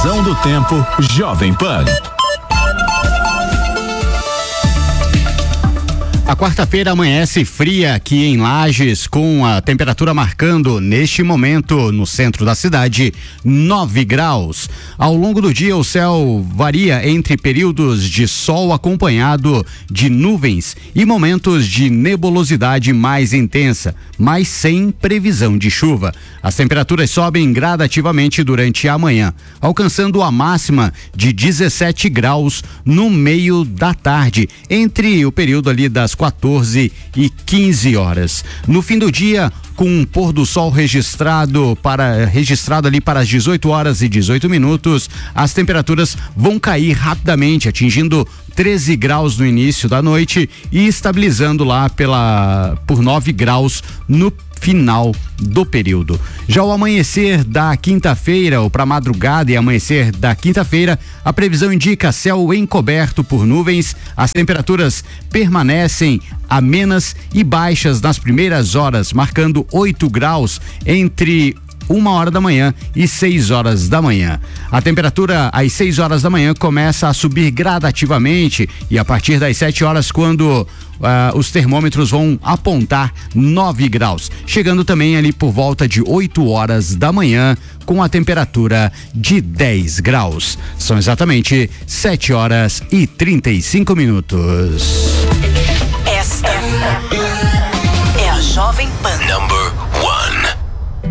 Previsão do tempo Jovem Pan. A quarta-feira amanhece fria aqui em Lages, com a temperatura marcando, neste momento, no centro da cidade, 9 graus. Ao longo do dia, o céu varia entre períodos de sol acompanhado de nuvens e momentos de nebulosidade mais intensa, mas sem previsão de chuva. As temperaturas sobem gradativamente durante a manhã, alcançando a máxima de 17 graus no meio da tarde, entre o período ali das 14 e 15 horas. No fim do dia, com um pôr do sol registrado ali para as 18 horas e 18 minutos, as temperaturas vão cair rapidamente, atingindo 13 graus no início da noite e estabilizando lá por 9 graus no final do período. Já o amanhecer da quinta-feira, ou para madrugada e amanhecer da quinta-feira, a previsão indica céu encoberto por nuvens. As temperaturas permanecem amenas e baixas nas primeiras horas, marcando 8 graus entre 1h da manhã e 6 horas da manhã. A temperatura às 6 horas da manhã começa a subir gradativamente e a partir das 7 horas, quando os termômetros vão apontar 9 graus, chegando também ali por volta de 8 horas da manhã com a temperatura de 10 graus. São exatamente 7 horas e 35 minutos. Esta é a Jovem Pan. Number 1.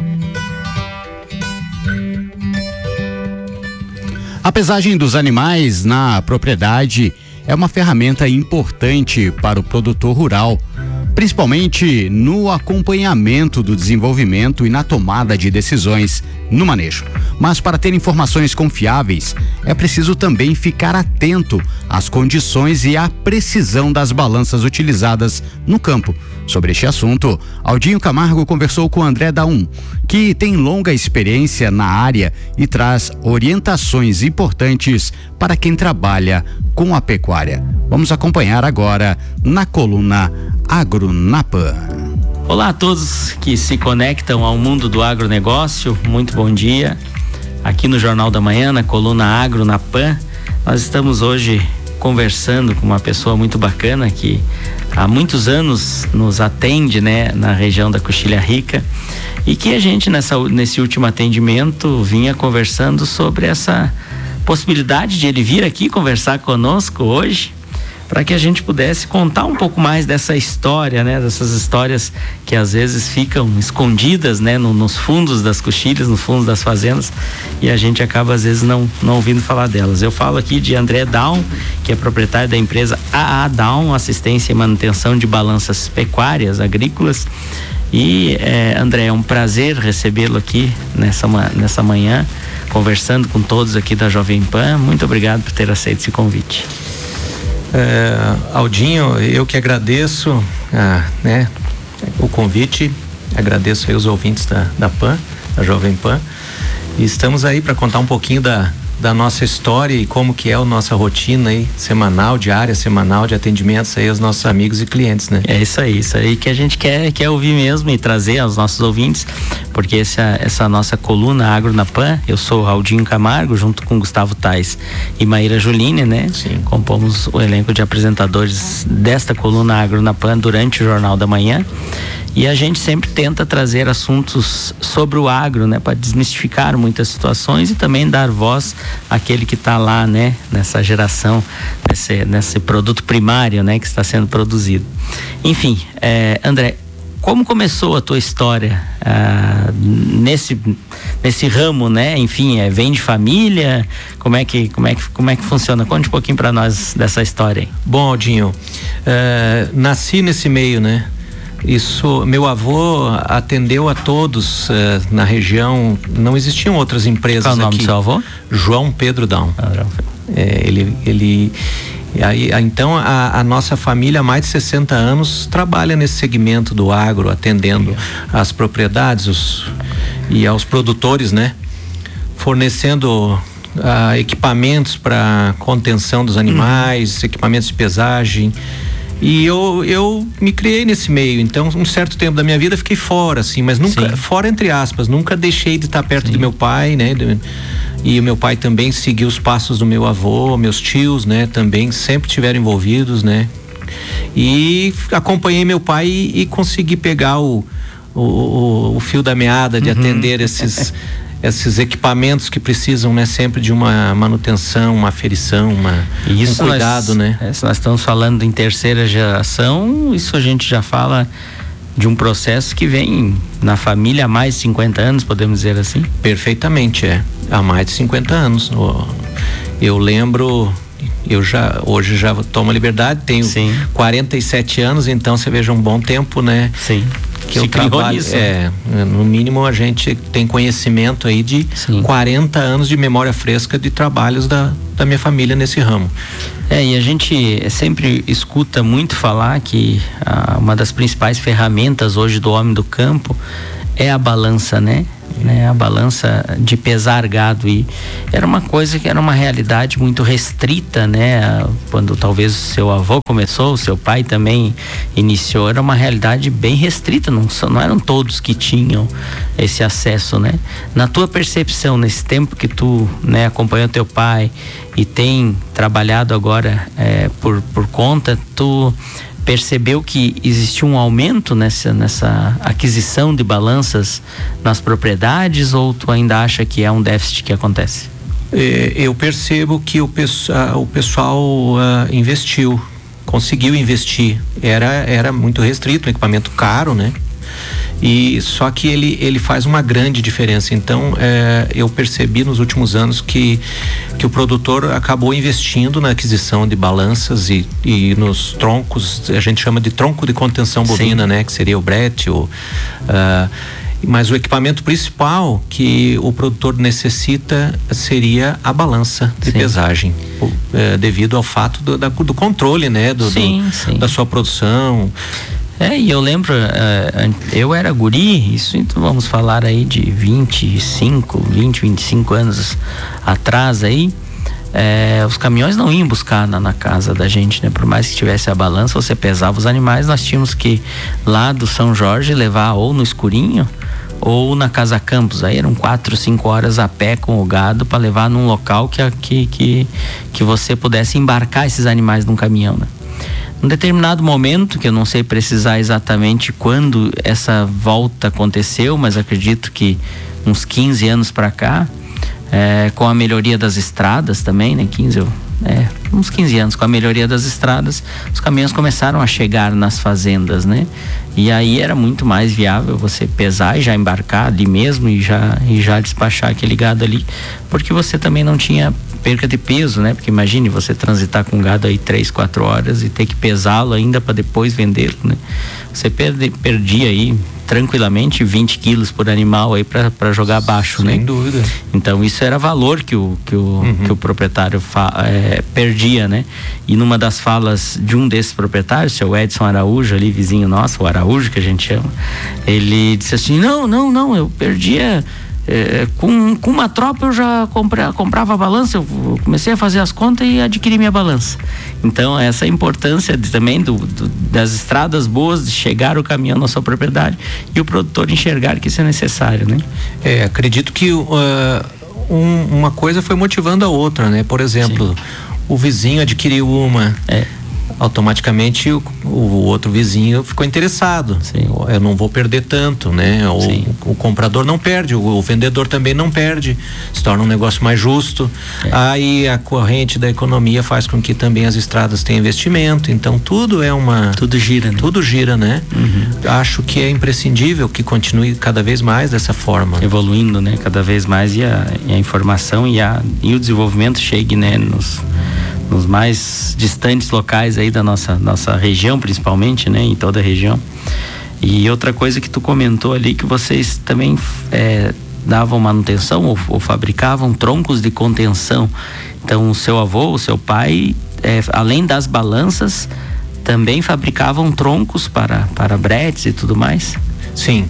A pesagem dos animais na propriedade é uma ferramenta importante para o produtor rural, principalmente no acompanhamento do desenvolvimento e na tomada de decisões no manejo. Mas para ter informações confiáveis, é preciso também ficar atento às condições e à precisão das balanças utilizadas no campo. Sobre este assunto, Aldinho Camargo conversou com André Daum, que tem longa experiência na área e traz orientações importantes para quem trabalha com a pecuária. Vamos acompanhar agora na coluna Agro na Pan. Olá a todos que se conectam ao mundo do agronegócio, muito bom dia. Aqui no Jornal da Manhã, na coluna Agro na Pan, nós estamos hoje conversando com uma pessoa muito bacana que há muitos anos nos atende, né, na região da Coxilha Rica, e que a gente nesse último atendimento vinha conversando sobre essa possibilidade de ele vir aqui conversar conosco hoje, para que a gente pudesse contar um pouco mais dessa história, né? Dessas histórias que às vezes ficam escondidas, né? Nos fundos das coxilhas, no fundo das fazendas, e a gente acaba às vezes não ouvindo falar delas. Eu falo aqui de André Daum, que é proprietário da empresa AA Daum, assistência e manutenção de balanças pecuárias agrícolas. E André, é um prazer recebê-lo aqui nessa manhã, conversando com todos aqui da Jovem Pan. Muito obrigado por ter aceito esse convite. Aldinho, eu que agradeço o convite, agradeço aí os ouvintes da Pan, da Jovem Pan, e estamos aí para contar um pouquinho da nossa história e como que é a nossa rotina aí, diária, semanal de atendimentos aí aos nossos amigos e clientes, né? É isso aí que a gente quer ouvir mesmo e trazer aos nossos ouvintes, porque essa nossa coluna Agro na Pan, eu sou Aldinho Camargo, junto com Gustavo Tais e Maíra Juline, né? Sim. Compomos o elenco de apresentadores desta coluna Agro na Pan durante o Jornal da Manhã. E a gente sempre tenta trazer assuntos sobre o agro, né, para desmistificar muitas situações e também dar voz àquele que está lá, né, nessa geração, nesse produto primário, né, que está sendo produzido. Enfim, André, como começou a tua história nesse ramo, né? Enfim, vem de família? Como é que funciona? Conte um pouquinho para nós dessa história aí. Bom, Aldinho, nasci nesse meio, né? Isso, meu avô atendeu a todos na região, não existiam outras empresas aqui. Qual o nome do seu avô? João Pedro Daum. Então a nossa família há mais de 60 anos trabalha nesse segmento do agro, atendendo as propriedades e aos produtores, né? Fornecendo equipamentos para contenção dos animais, equipamentos de pesagem. E eu me criei nesse meio, então um certo tempo da minha vida fiquei fora, assim, mas nunca, fora entre aspas, nunca deixei de estar perto do meu pai, né? E o meu pai também seguiu os passos do meu avô, meus tios, né, também sempre estiveram envolvidos, né? E acompanhei meu pai e consegui pegar o fio da meada de atender esses equipamentos que precisam, né, sempre de uma manutenção, uma aferição, um cuidado, né? Se nós estamos falando em terceira geração, isso a gente já fala de um processo que vem na família há mais de 50 anos, podemos dizer assim? Perfeitamente, há mais de 50 anos. Eu lembro, hoje já tomo a liberdade, tenho 47 anos, então você veja um bom tempo, né? Sim. Que eu trabalho, no mínimo a gente tem conhecimento aí de 40 anos de memória fresca de trabalhos da minha família nesse ramo. E a gente sempre escuta muito falar que uma das principais ferramentas hoje do homem do campo é a balança, né? A balança de pesar gado, e era uma coisa que era uma realidade muito restrita, né? Quando talvez o seu avô começou, o seu pai também iniciou, era uma realidade bem restrita, não eram todos que tinham esse acesso, né? Na tua percepção, nesse tempo que tu, né, acompanhou teu pai e tem trabalhado agora por conta, tu percebeu que existiu um aumento nessa aquisição de balanças nas propriedades, ou tu ainda acha que é um déficit que acontece? Eu percebo que o pessoal investiu, conseguiu investir. Era muito restrito, um equipamento caro, né? E só que ele faz uma grande diferença. Então eu percebi nos últimos anos que o produtor acabou investindo na aquisição de balanças e nos troncos, a gente chama de tronco de contenção bovina, né? Que seria o brete, mas o equipamento principal que o produtor necessita seria a balança de pesagem, devido ao fato do controle, né? Da sua produção. E eu lembro, eu era guri, então vamos falar aí de 25 anos atrás aí, os caminhões não iam buscar na casa da gente, né? Por mais que tivesse a balança, você pesava os animais, nós tínhamos que lá do São Jorge levar ou no Escurinho ou na Casa Campos, aí eram 4, 5 horas a pé com o gado para levar num local que você pudesse embarcar esses animais num caminhão, né? Um determinado momento, que eu não sei precisar exatamente quando essa volta aconteceu, mas acredito que uns 15 anos para cá, com a melhoria das estradas também, né? Uns 15 anos, com a melhoria das estradas, os caminhões começaram a chegar nas fazendas, né? E aí era muito mais viável você pesar e já embarcar ali mesmo e já despachar aquele gado ali, porque você também não tinha perca de peso, né? Porque imagine você transitar com gado aí 3, 4 horas e ter que pesá-lo ainda para depois vendê-lo, né? Você perdia aí tranquilamente 20 quilos por animal aí para jogar abaixo, né? Sem dúvida. Então isso era valor que o proprietário perdia, né? E numa das falas de um desses proprietários, seu Edson Araújo, ali vizinho nosso, o Araújo que a gente chama, ele disse assim, não, eu perdia com uma tropa, eu já comprava a balança, eu comecei a fazer as contas e adquiri minha balança. Então essa importância também das estradas boas, de chegar o caminhão na sua propriedade e o produtor enxergar que isso é necessário, né? Acredito que uma coisa foi motivando a outra, né? Por exemplo, o vizinho adquiriu uma, automaticamente o outro vizinho ficou interessado. Eu não vou perder tanto, né? O comprador não perde, o vendedor também não perde, se torna um negócio mais justo. Aí a corrente da economia faz com que também as estradas tenham investimento, então tudo gira, né? Tudo gira, né? Acho que é imprescindível que continue cada vez mais dessa forma, evoluindo, né? Cada vez mais, e a informação e o desenvolvimento chegue, né? Nos mais distantes locais aí da nossa região, principalmente, né? Em toda a região. E outra coisa que tu comentou ali, que vocês também davam manutenção ou fabricavam troncos de contenção. Então o seu avô, o seu pai, além das balanças, também fabricavam troncos para bretes e tudo mais? Sim.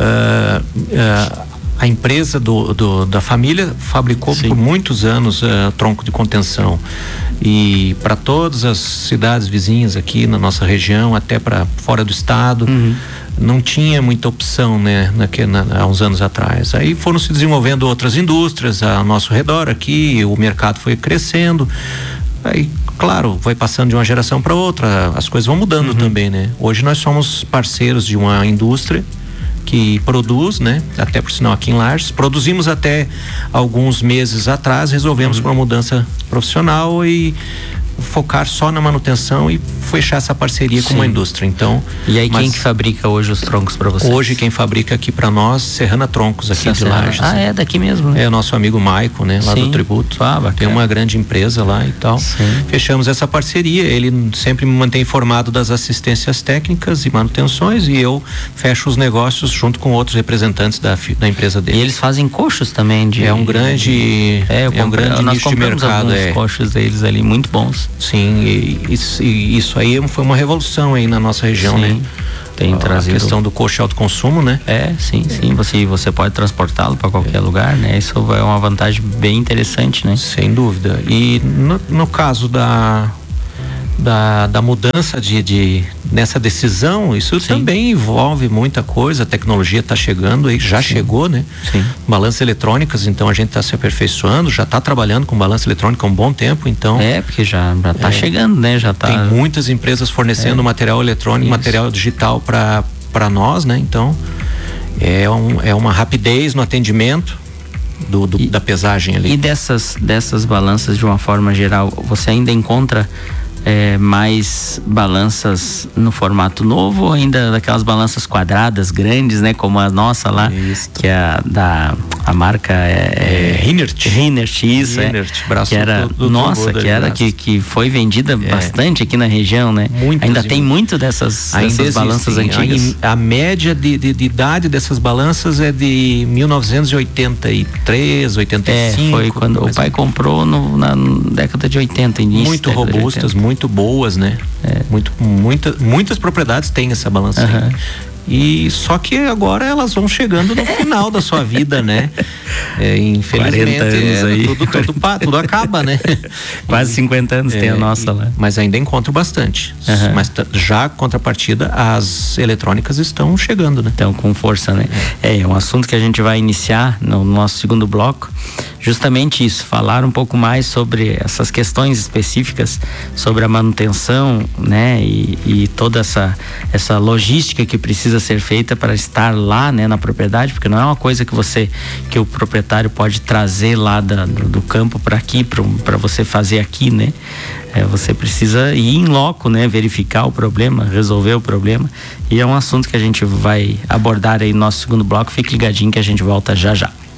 A empresa da família fabricou por muitos anos tronco de contenção, e para todas as cidades vizinhas aqui na nossa região, até para fora do estado. não tinha muita opção, né, há uns anos atrás. Aí foram se desenvolvendo outras indústrias ao nosso redor aqui, o mercado foi crescendo. Aí, claro, vai passando de uma geração para outra, as coisas vão mudando também, né? Hoje nós somos parceiros de uma indústria que produz, né? Até por sinal aqui em Lages, produzimos até alguns meses atrás, resolvemos com uma mudança profissional e focar só na manutenção e fechar essa parceria com uma indústria. Então, e aí quem que fabrica hoje os troncos para vocês? Hoje quem fabrica aqui para nós, Serrana Troncos aqui de Lages. É daqui mesmo, né? É o nosso amigo Maico, né? Lá do Tributo. Tem uma grande empresa lá e tal. Fechamos essa parceria, ele sempre me mantém informado das assistências técnicas e manutenções e eu fecho os negócios junto com outros representantes da empresa dele. E eles fazem coxos também é um grande nicho de mercado. Os coxos deles ali muito bons. Sim, e isso aí foi uma revolução aí na nossa região, né? Tem trazido. A questão do coxo alto consumo, né? Sim. Você pode transportá-lo para qualquer lugar, né? Isso é uma vantagem bem interessante, né? Sem dúvida. E no caso da mudança nessa decisão, isso também envolve muita coisa. A tecnologia está chegando aí, já chegou, né? Balanças eletrônicas, então a gente está se aperfeiçoando, já está trabalhando com balança eletrônica há um bom tempo, então. Porque já está chegando, né? Já tá. Tem muitas empresas fornecendo material eletrônico, material digital para nós, né? Então é uma rapidez no atendimento da pesagem ali. E dessas balanças de uma forma geral, você ainda encontra mais balanças no formato novo ou ainda daquelas balanças quadradas grandes, né? Como a nossa lá, que é a marca Rinert. Isso, braço que era que foi vendida bastante aqui na região, né? Muitas tem muito dessas balanças antigas. A média de idade dessas balanças é de 1983, 85. Foi quando o pai comprou na década de 80, início. Muito robustas, muito boas, né? Muitas propriedades têm essa balança aí. E só que agora elas vão chegando no final da sua vida, né? Infelizmente 40 anos aí. Tudo acaba, né? Quase 50 anos tem a nossa lá. Mas ainda encontro bastante. Mas já contrapartida, as eletrônicas estão chegando, né? Então, com força, né? É um assunto que a gente vai iniciar no nosso segundo bloco. Justamente isso, falar um pouco mais sobre essas questões específicas, sobre a manutenção, né? E toda essa logística que precisa ser feita para estar lá, né, na propriedade, porque não é uma coisa que o proprietário pode trazer lá do campo para aqui, para você fazer aqui, né? Você precisa ir em loco, né? Verificar o problema, resolver o problema, e é um assunto que a gente vai abordar aí no nosso segundo bloco. Fique ligadinho que a gente volta já.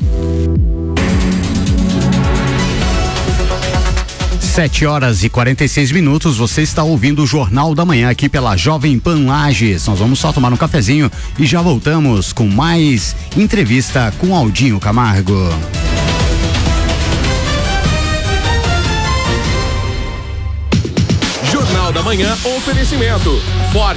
7h46, você está ouvindo o Jornal da Manhã aqui pela Jovem Pan Lages. Nós vamos só tomar um cafezinho e já voltamos com mais entrevista com Aldinho Camargo. Jornal da Manhã, oferecimento.